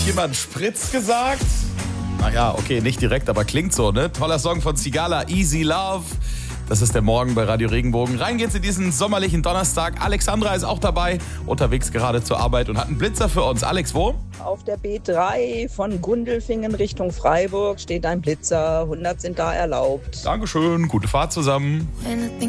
jemand Spritz gesagt? Naja, okay, nicht direkt, aber klingt so, ne? Toller Song von Sigala, Easy Love. Das ist der Morgen bei Radio Regenbogen. Rein geht's in diesen sommerlichen Donnerstag. Alexandra ist auch dabei, unterwegs gerade zur Arbeit und hat einen Blitzer für uns. Alex, wo? Auf der B3 von Gundelfingen Richtung Freiburg steht ein Blitzer. 100 sind da erlaubt. Dankeschön, gute Fahrt zusammen.